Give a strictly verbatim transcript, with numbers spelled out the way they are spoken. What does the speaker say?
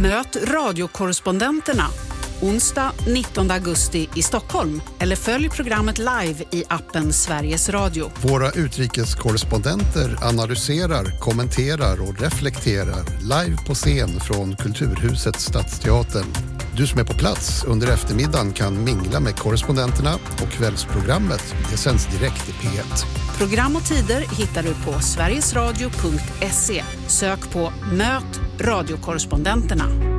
Möt radiokorrespondenterna onsdag nittonde augusti i Stockholm eller följ programmet live i appen Sveriges Radio. Våra utrikeskorrespondenter analyserar, kommenterar och reflekterar live på scen från Kulturhuset Stadsteatern. Du som är på plats under eftermiddagen kan mingla med korrespondenterna och kvällsprogrammet. Det sänds direkt i P ett. Program och tider hittar du på sverigesradio punkt se. Sök på Möt radiokorrespondenterna.